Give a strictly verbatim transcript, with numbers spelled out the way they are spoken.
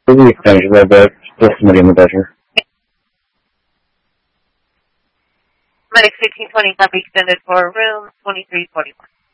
The extension of that, still somebody in the bedroom. Medic fifteen twenty copy extended for room twenty-three forty-one.